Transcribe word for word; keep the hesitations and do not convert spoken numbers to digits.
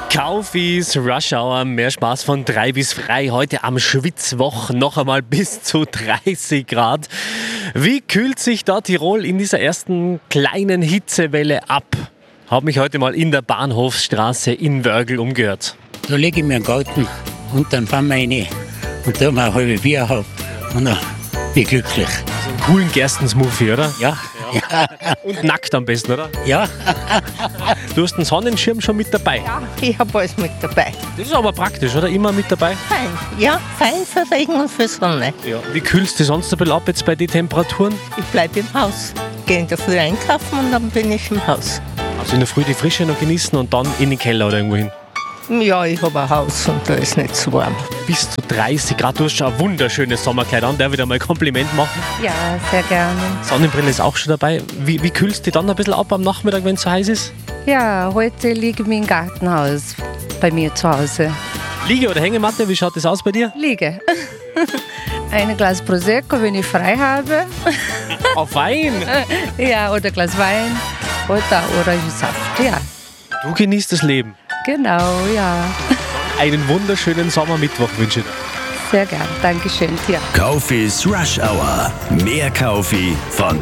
Kaufis Rush Hour, mehr Spaß von drei bis frei. Heute am Schwitzwoch noch einmal bis zu dreißig Grad. Wie kühlt sich da Tirol in dieser ersten kleinen Hitzewelle ab? Habe mich heute mal in der Bahnhofsstraße in Wörgl umgehört. Da lege ich mir einen Garten und dann fahren wir rein und da mal ein halbes Bier auf und dann bin ich glücklich. So einen coolen Gerstensmoothie, oder? Ja, ja, Und nackt am besten, oder? ja. Du hast einen Sonnenschirm schon mit dabei. Ja, ich habe alles mit dabei. Das ist aber praktisch, oder? Immer mit dabei. Fein. Ja, fein für Regen und für Sonne. Ja. Wie kühlst du sonst ein bisschen ab jetzt bei den Temperaturen? Ich bleibe im Haus. Gehe in der Früh einkaufen und dann bin ich im Haus. Also in der Früh die Frische noch genießen und dann in den Keller oder irgendwo hin. Ja, ich habe ein Haus und da ist nicht so warm. Bis zu dreißig Grad. Du hast schon ein wunderschönes Sommerkleid an. Darf ich dir mal ein Kompliment machen? Ja, sehr gerne. Sonnenbrille ist auch schon dabei. Wie, wie kühlst du dich dann ein bisschen ab am Nachmittag, wenn es so heiß ist? Ja, heute liege ich im Gartenhaus bei mir zu Hause. Liege oder Hängematte, wie schaut das aus bei dir? Liege. Ein Glas Prosecco, wenn ich frei habe. Auf Wein! Ja, oder ein Glas Wein oder Orangensaft. Ja, Du genießt das Leben. genau, ja. Einen wunderschönen Sommermittwoch wünsche ich dir. Sehr gern. Dankeschön. Ja. Kaufis Rush Hour. Mehr Kaufi von